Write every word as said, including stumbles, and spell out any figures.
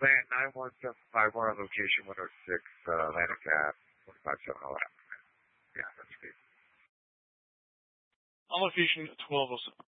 Plant nine one seven five one on location one oh six, uh, Atlantic Ave, twenty-five seven oh. Yeah, that's me. On location twelve oh seven.